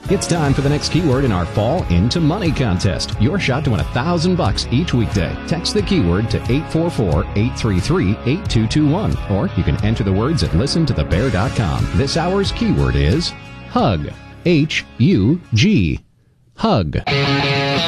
It's time for the next keyword in our Fall Into Money contest. Your shot to win $1,000 each weekday. Text the keyword to 844-833-8221. Or you can enter the words at listentothebear.com. This hour's keyword is hug. H-U-G. Hug.